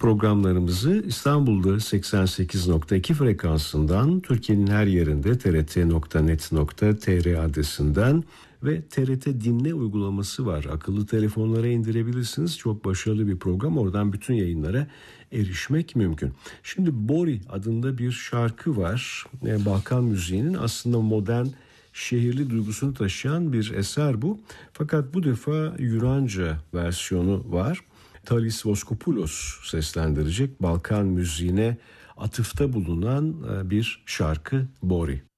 Programlarımızı İstanbul'da 88.2 frekansından, Türkiye'nin her yerinde trt.net.tr adresinden ve TRT Dinle uygulaması var. Akıllı telefonlara indirebilirsiniz. Çok başarılı bir program. Oradan bütün yayınlara erişmek mümkün. Şimdi Bori adında bir şarkı var. Balkan müziğinin aslında modern şehirli duygusunu taşıyan bir eser bu. Fakat bu defa Yunanca versiyonu var. Talis Voskopoulos seslendirecek, Balkan müziğine atıfta bulunan bir şarkı Bori.